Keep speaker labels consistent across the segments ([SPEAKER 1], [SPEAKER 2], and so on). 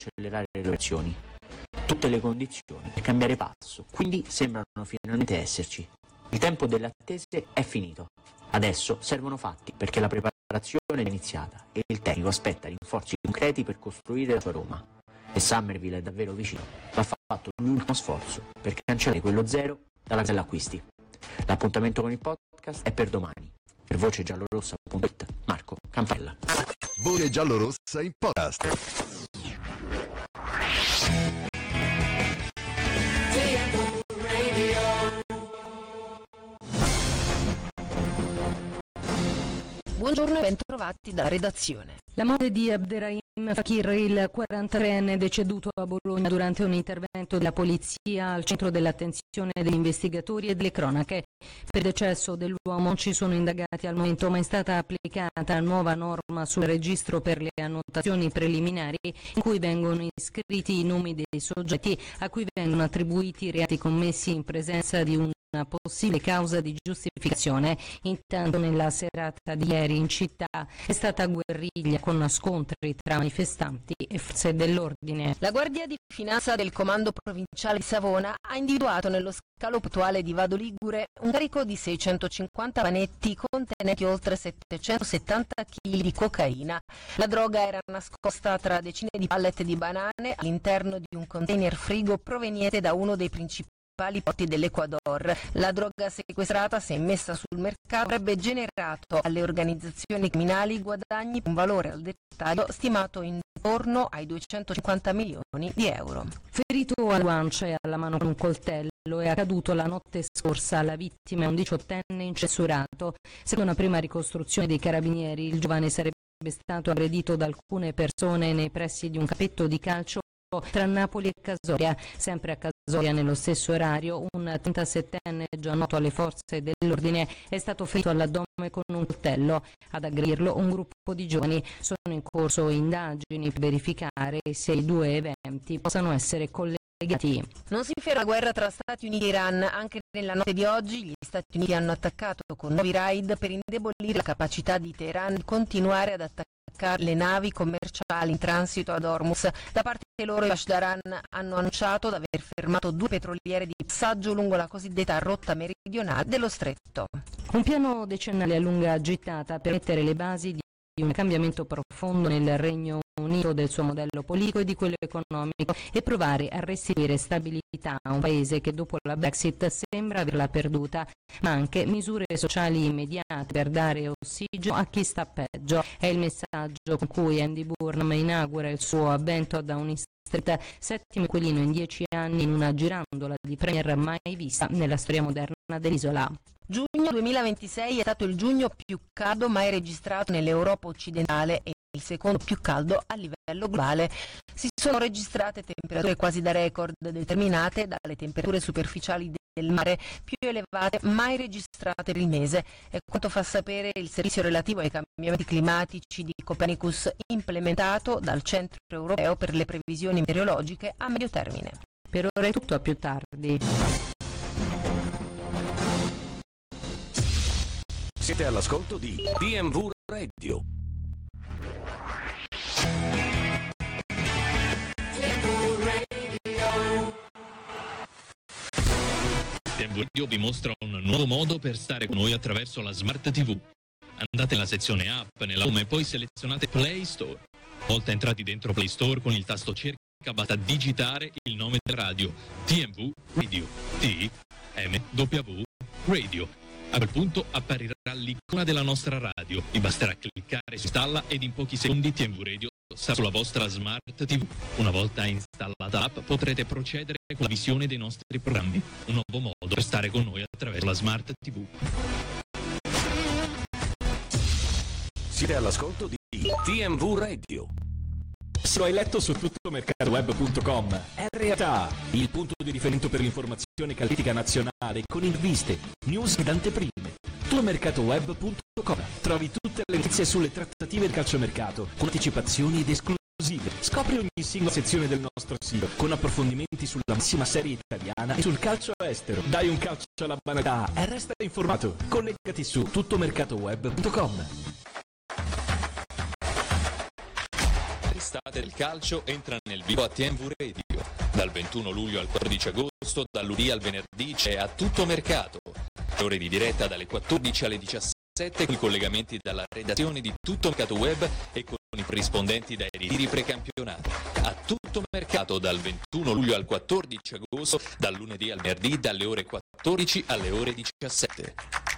[SPEAKER 1] accelerare le operazioni. Tutte le condizioni per cambiare passo, quindi sembrano finalmente esserci. Il tempo delle attese è finito. Adesso servono fatti, perché la preparazione è iniziata e il tecnico aspetta rinforzi concreti per costruire la sua Roma. E Summerville è davvero vicino. Va fatto l'ultimo sforzo per cancellare quello zero dalla casella acquisti. L'appuntamento con il podcast è per domani. Per vocegiallorossa.it, Marco Campella.
[SPEAKER 2] Voce giallorossa in podcast.
[SPEAKER 3] Buongiorno e bentrovati dalla redazione.
[SPEAKER 4] La morte di Abderrahim Fakir, il 43enne deceduto a Bologna durante un intervento della polizia, al centro dell'attenzione degli investigatori e delle cronache. Per il decesso dell'uomo ci sono indagati al momento, ma è stata applicata nuova norma sul registro per le annotazioni preliminari in cui vengono iscritti i nomi dei soggetti a cui vengono attribuiti i reati commessi in presenza di una possibile causa di giustificazione. Intanto nella serata di ieri in città è stata guerriglia con scontri tra manifestanti e forze dell'ordine.
[SPEAKER 3] La Guardia di Finanza del Comando Provinciale di Savona ha individuato nello scalo portuale di Vado Ligure un carico di 650 vanetti contenenti oltre 770 kg di cocaina. La droga era nascosta tra decine di pallet di banane all'interno di un container frigo proveniente da uno dei principali porti dell'Ecuador. La droga sequestrata, se messa sul mercato, avrebbe generato alle organizzazioni criminali guadagni con un valore al dettaglio stimato intorno ai 250 milioni di euro.
[SPEAKER 4] Ferito alla guancia e alla mano con un coltello, è accaduto la notte scorsa. La vittima è un 18enne incensurato. Secondo una prima ricostruzione dei carabinieri, il giovane sarebbe stato aggredito da alcune persone nei pressi di un campetto di calcio tra Napoli e Casoria. Sempre a Casoria, nello stesso orario, un 37enne già noto alle forze dell'ordine è stato ferito all'addome con un coltello. Ad aggredirlo un gruppo di giovani. Sono in corso indagini per verificare se i due eventi possano essere collegati.
[SPEAKER 3] Non si ferma la guerra tra Stati Uniti e Iran. Anche nella notte di oggi gli Stati Uniti hanno attaccato con nuovi raid per indebolire la capacità di Teheran di continuare ad attaccare le navi commerciali in transito ad Hormuz. Da parte loro i Bashdaran hanno annunciato di aver fermato 2 petroliere di passaggio lungo la cosiddetta rotta meridionale dello stretto.
[SPEAKER 4] Un piano decennale a lunga gittata per mettere le basi di un cambiamento profondo nel Regno Unito, del suo modello politico e di quello economico, e provare a restituire stabilità a un paese che dopo la Brexit sembra averla perduta, ma anche misure sociali immediate per dare ossigeno a chi sta peggio. È il messaggio con cui Andy Burnham inaugura il suo avvento a Downing Street, 7° inquilino in 10 anni in una girandola di premier mai vista nella storia moderna dell'isola.
[SPEAKER 3] Giugno 2026 è stato il giugno più caldo mai registrato nell'Europa occidentale e il secondo più caldo a livello globale. Si sono registrate temperature quasi da record, determinate dalle temperature superficiali del mare più elevate mai registrate per il mese. È quanto fa sapere il servizio relativo ai cambiamenti climatici di Copernicus, implementato dal Centro Europeo per le previsioni meteorologiche a medio termine.
[SPEAKER 4] Per ora è tutto, a più tardi.
[SPEAKER 5] Siete all'ascolto di TMV Radio.
[SPEAKER 6] TMV Radio vi mostra un nuovo modo per stare con noi attraverso la Smart TV. Andate nella sezione app, nella home, e poi selezionate Play Store. Una volta entrati dentro Play Store, con il tasto cerca basta digitare il nome del radio, TMV Radio, TMW Radio. A quel punto apparirà l'icona della nostra radio. Vi basterà cliccare su installa ed in pochi secondi TMV Radio sarà sulla vostra Smart TV. Una volta installata l'app potrete procedere con la visione dei nostri programmi. Un nuovo modo per stare con noi attraverso la Smart TV.
[SPEAKER 5] Siete all'ascolto di TMV Radio.
[SPEAKER 7] Lo hai letto su tuttomercatoweb.com. È realtà, il punto di riferimento per l'informazione calcistica nazionale, con interviste, news ed anteprime. Tuttomercatoweb.com. Trovi tutte le notizie sulle trattative del calciomercato, con anticipazioni ed esclusive. Scopri ogni singola sezione del nostro sito, con approfondimenti sulla massima serie italiana e sul calcio estero. Dai un calcio alla banalità e resta informato. Collegati su tuttomercatoweb.com.
[SPEAKER 6] L'estate del calcio entra nel vivo a TMV Radio. Dal 21 luglio al 14 agosto, dal lunedì al venerdì c'è A Tutto Mercato. Ore di diretta dalle 14 alle 17 con i collegamenti dalla redazione di Tutto Mercato Web e con i corrispondenti dai ritiri precampionato. A Tutto Mercato dal 21 luglio al 14 agosto, dal lunedì al venerdì dalle ore 14 alle ore 17.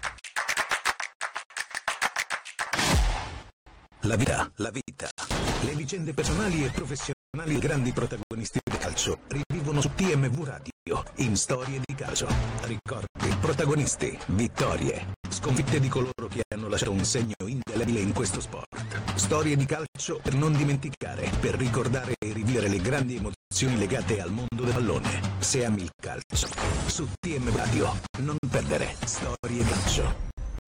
[SPEAKER 8] La vita, le vicende personali e professionali dei grandi protagonisti del calcio rivivono su TMV Radio in Storie di Calcio. Ricordi, protagonisti, vittorie, sconfitte di coloro che hanno lasciato un segno indelebile in questo sport. Storie di calcio per non dimenticare, per ricordare e rivivere le grandi emozioni legate al mondo del pallone. Se ami il calcio, su TMV Radio, non perdere Storie di Calcio.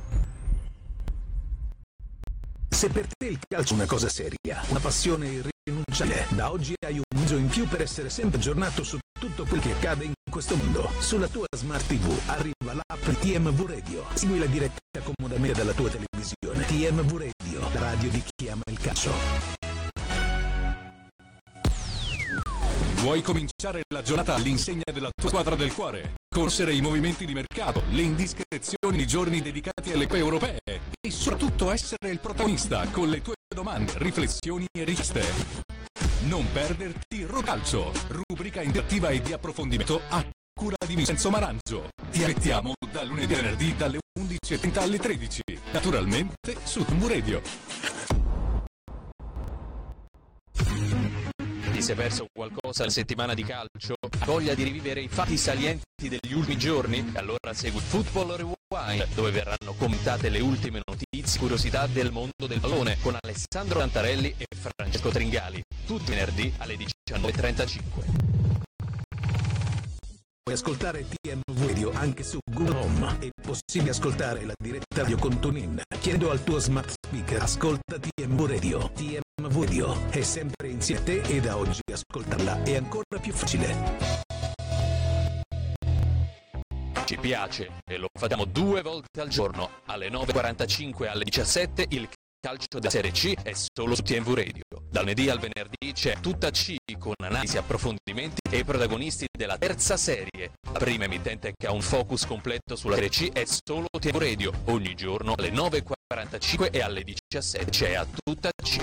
[SPEAKER 8] Se per te il calcio è una cosa seria, una passione irrinunciabile, da oggi hai un mezzo in più per essere sempre aggiornato su tutto quel che accade in questo mondo. Sulla tua Smart TV arriva l'app di TMV Radio. Segui la diretta comodamente dalla tua televisione. TMV Radio, la radio di chi ama il calcio.
[SPEAKER 9] Vuoi cominciare la giornata all'insegna della tua squadra del cuore? Conoscere i movimenti di mercato, le indiscrezioni nei giorni dedicati alle coppe europee e soprattutto essere il protagonista con le tue domande, riflessioni e richieste. Non perderti Rotocalcio, rubrica interattiva e di approfondimento a cura di Vincenzo Marangio. Ti aspettiamo dal lunedì al venerdì dalle 11:30 alle 13, naturalmente su TMV Radio.
[SPEAKER 6] Ti sei perso qualcosa la settimana di calcio? Hai voglia di rivivere i fatti salienti degli ultimi giorni? Allora segui Football Rewind, dove verranno commentate le ultime notizie e curiosità del mondo del pallone con Alessandro Cantarelli e Francesco Tringali, tutti venerdì alle 19:35.
[SPEAKER 8] Puoi ascoltare TMV Radio anche su Google Home. È possibile ascoltare la diretta radio con TuneIn. Chiedo al tuo smart speaker, ascolta TMV Radio. TMV Radio è sempre insieme a te e da oggi ascoltarla è ancora più facile.
[SPEAKER 6] Ci piace e lo facciamo 2 volte al giorno, alle 9:45 e alle 17 il calcio della Serie C è solo su TMV Radio. Dal lunedì al venerdì c'è Tutta C con analisi, approfondimenti e protagonisti della terza serie. La prima emittente che ha un focus completo sulla Serie C è solo TMV Radio. Ogni giorno alle 9:45 e alle 17 c'è A Tutta C.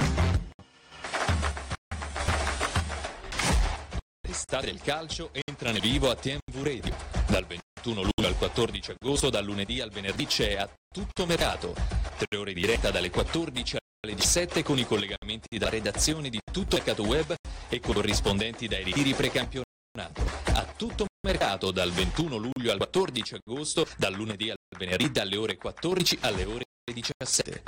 [SPEAKER 6] L'estate del calcio entra nel vivo a TMV Radio. Dal 21 luglio al 14 agosto, dal lunedì al venerdì c'è A Tutto Mercato. 3 ore di diretta dalle 14 alle 17 con i collegamenti dalla redazione di Tutto Mercato Web e corrispondenti dai ritiri precampionato. A Tutto Mercato dal 21 luglio al 14 agosto, dal lunedì al venerdì dalle ore 14 alle ore 17.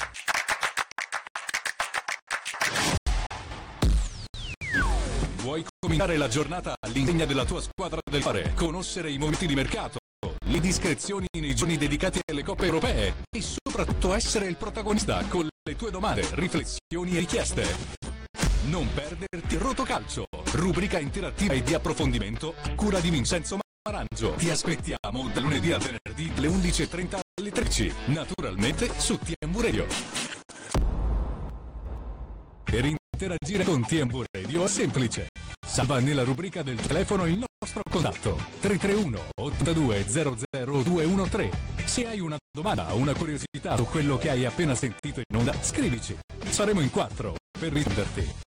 [SPEAKER 9] Vuoi cominciare la giornata all'insegna della tua squadra del cuore? Conoscere i movimenti di mercato, le discrezioni nei giorni dedicati alle coppe europee e soprattutto essere il protagonista con le tue domande, riflessioni e richieste. Non perderti Rotocalcio, rubrica interattiva e di approfondimento a cura di Vincenzo Marangio. Ti aspettiamo da lunedì al venerdì alle 11:30 alle 13, naturalmente su TMV Radio. Per interagire con TMV Radio è semplice. Salva nella rubrica del telefono il nostro contatto 331 82 00 213. Se hai una domanda o una curiosità su quello che hai appena sentito in onda, scrivici. Saremo in 4 per risponderti.